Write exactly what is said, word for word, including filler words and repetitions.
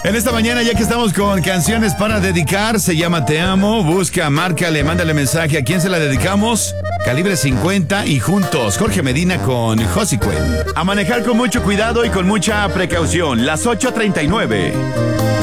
En esta mañana, ya que estamos con canciones para dedicar, se llama Te Amo, busca, márcale, mándale mensaje. ¿A quién se la dedicamos? Calibre cincuenta y juntos, Jorge Medina con Josicuen. A manejar con mucho cuidado y con mucha precaución. Las ocho treinta y nueve.